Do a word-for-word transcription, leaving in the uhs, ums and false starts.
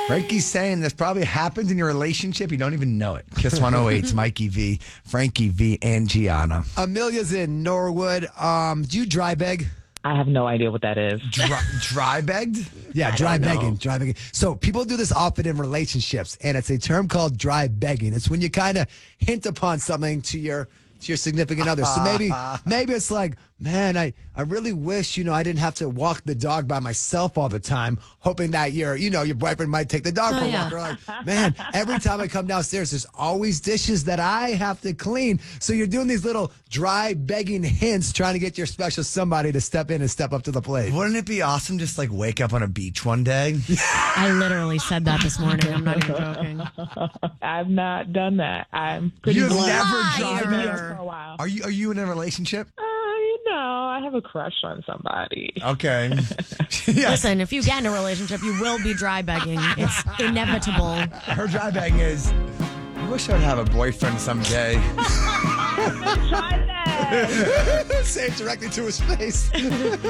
Frankie's saying this probably happened in your relationship. You don't even know it. Kiss one oh eight's Mikey V, Frankie V, and Gianna. Amelia's in Norwood. Um, do you dry beg? I have no idea what that is. Dry, dry begged? Yeah, dry begging, dry begging. So people do this often in relationships, and it's a term called dry begging. It's when you kind of hint upon something to your to your significant other. So maybe maybe it's like, man, I, I really wish, you know, I didn't have to walk the dog by myself all the time, hoping that your, you know, your boyfriend might take the dog Oh, for a yeah. walk. Or like, man, every time I come downstairs, there's always dishes that I have to clean. So you're doing these little dry begging hints, trying to get your special somebody to step in and step up to the plate. Wouldn't it be awesome just like wake up on a beach one day? I literally said that this morning. I'm not even joking. I've not done that. I'm pretty You've blunt. never Liar. dry I've been here begged? for a while. Are you, are you in a relationship? Uh, you know, I have a crush on somebody. Okay. Yeah. Listen, if you get in a relationship, you will be dry begging. It's inevitable. Her dry bag is, I wish I'd have a boyfriend someday. Try that. Say it directly to his face.